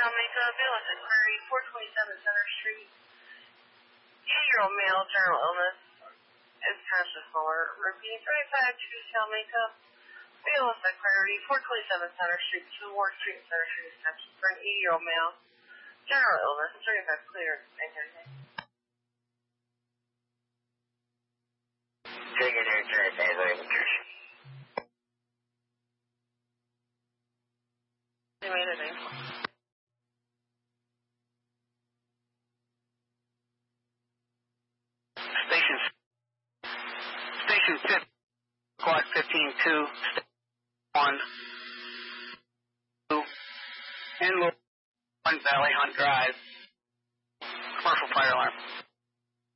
Jamaica, Bill is Inquiry, 427 Center Street. 8-year-old male, general illness, is conscious molar. Repeat, 352 Jamaica, Bill is Inquiry, 427 Center Street, 2 Ward Street, Center Street is conscious for an 8-year-old male, general illness, 35 clear. Thank you. Take it in, 35 location. They made it in. Station 5, Quad 15-2, 1, 2, and 1 Valley Hunt Drive. Commercial fire alarm.